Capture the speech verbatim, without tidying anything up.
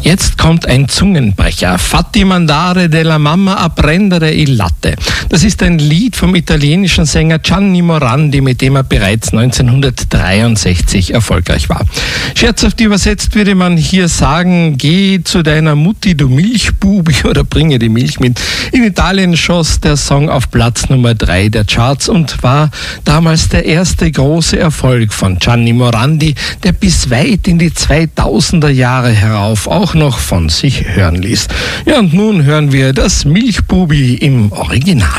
Jetzt kommt ein Zungenbrecher. Fatti mandare della mamma a prendere il latte. Das ist ein Lied vom italienischen Sänger Gianni Morandi, mit dem er bereits neunzehnhundertdreiundsechzig erfolgreich war. Scherzhaft übersetzt würde man hier sagen, geh zu deiner Mutti, du Milchbubi, oder bringe die Milch mit. In Italien schoss der Song auf Platz Nummer drei der Charts und war damals der erste große Erfolg von Gianni Morandi, der bis weit in die zweitausender Jahre herauf auch noch von sich hören ließ. Ja, und nun hören wir das Milchbubi im Original.